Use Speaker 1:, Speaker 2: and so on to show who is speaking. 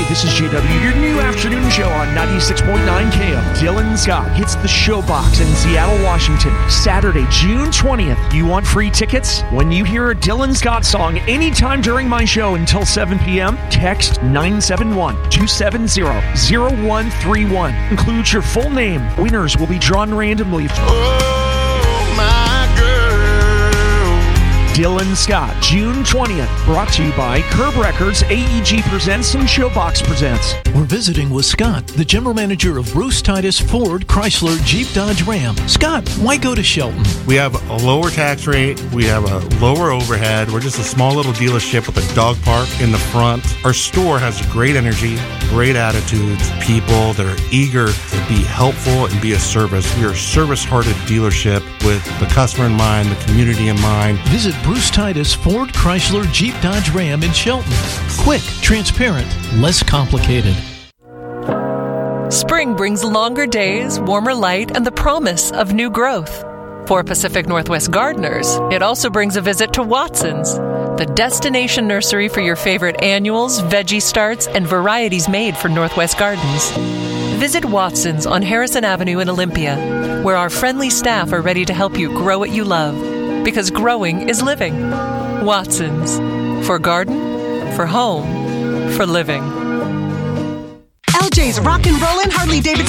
Speaker 1: this is JW, your new afternoon show on 96.9 KM. Dylan Scott hits the Showbox in Seattle, Washington, Saturday, June 20th. You want free tickets? When you hear a Dylan Scott song anytime during my show until 7 p.m., text 971-270-0131. Include your full name. Winners will be drawn randomly.
Speaker 2: Oh, my girl.
Speaker 1: Dylan Scott, June 20th. Brought to you by Curb Records, AEG Presents, and Showbox Presents.
Speaker 3: We're visiting with Scott, the general manager of Bruce Titus Ford, Chrysler, Jeep, Dodge, Ram. Scott, why go to Shelton?
Speaker 4: We have a lower tax rate. We have a lower overhead. We're just a small little dealership with a dog park in the front. Our store has great energy, great attitudes, people that are eager to be helpful and be a service. We are a service-hearted dealership with the customer in mind, the community in mind.
Speaker 3: Visit Bruce Titus Ford, Chrysler, Jeep, Dodge, Ram in Shelton. Quick, transparent, less complicated.
Speaker 5: Spring brings longer days, warmer light, and the promise of new growth. For Pacific Northwest gardeners, it also brings a visit to Watson's, the destination nursery for your favorite annuals, veggie starts, and varieties made for Northwest Gardens. Visit Watson's on Harrison Avenue in Olympia, where our friendly staff are ready to help you grow what you love, because growing is living. Watson's, for garden, for home, for living.
Speaker 6: LJ's Rock and Rollin' Harley-Davidson